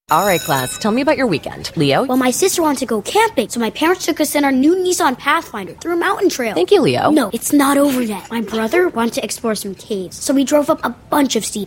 All right, class, tell me about your weekend. Leo? Well, my sister wanted to go camping, so my parents took us in our new Nissan Pathfinder through a mountain trail. Thank you, Leo. No, it's not over yet. My brother wanted to explore some caves, so we drove up a bunch of steep